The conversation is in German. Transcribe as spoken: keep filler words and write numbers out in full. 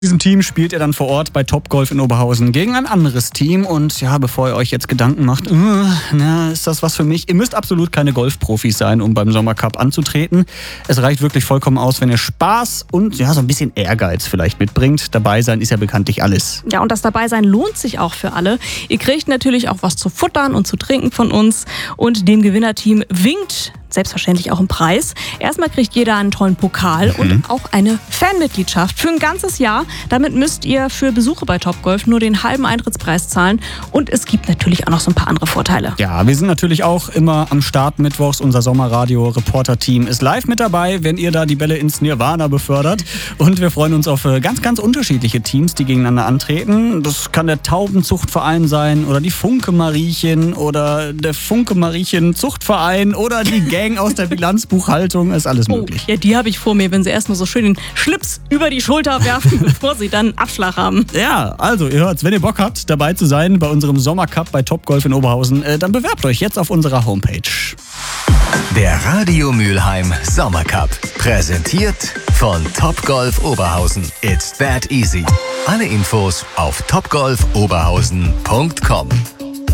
In diesem Team spielt ihr dann vor Ort bei Topgolf in Oberhausen gegen ein anderes Team. Und ja, bevor ihr euch jetzt Gedanken macht, äh, na, ist das was für mich? Ihr müsst absolut keine Golfprofis sein, um beim Sommercup anzutreten. Es reicht wirklich vollkommen aus, wenn ihr Spaß und ja, so ein bisschen Ehrgeiz vielleicht mitbringt. Dabei sein ist ja bekanntlich alles. Ja, und das Dabeisein lohnt sich auch für alle. Ihr kriegt natürlich auch was zu futtern und zu trinken von uns. Und dem Gewinnerteam winkt selbstverständlich auch ein Preis. Erstmal kriegt jeder einen tollen Pokal mhm. und auch eine Fanmitgliedschaft für ein ganzes Jahr. Damit müsst ihr für Besuche bei Topgolf nur den halben Eintrittspreis zahlen. Und es gibt natürlich auch noch so ein paar andere Vorteile. Ja, wir sind natürlich auch immer am Start mittwochs. Unser Sommerradio-Reporter-Team ist live mit dabei, wenn ihr da die Bälle ins Nirvana befördert. Und wir freuen uns auf ganz, ganz unterschiedliche Teams, die gegeneinander antreten. Das kann der Taubenzuchtverein sein oder die Funke-Mariechen oder der Funke-Mariechen-Zuchtverein oder die Gang aus der Bilanzbuchhaltung, ist alles möglich. Oh, ja, die habe ich vor mir, wenn sie erstmal so schön den Schlips über die Schulter werfen, bevor sie dann Abschlag haben. Ja, also ihr hört's, wenn ihr Bock habt, dabei zu sein bei unserem Sommercup bei Topgolf in Oberhausen, äh, dann bewerbt euch jetzt auf unserer Homepage. Der Radio Mülheim Sommercup, präsentiert von Topgolf Oberhausen. It's that easy. Alle Infos auf topgolf oberhausen punkt com.